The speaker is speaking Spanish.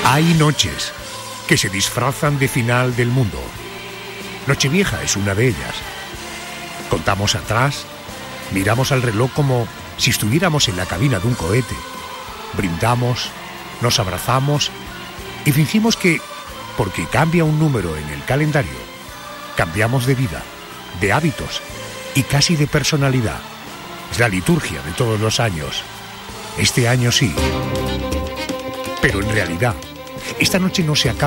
Hay noches que se disfrazan de final del mundo. Nochevieja es una de ellas. Contamos atrás, miramos al reloj como si estuviéramos en la cabina de un cohete. Brindamos, nos abrazamos y fingimos que, porque cambia un número en el calendario, cambiamos de vida, de hábitos y casi de personalidad. Es la liturgia de todos los años. Este año sí. Pero en realidad, esta noche no se acaba.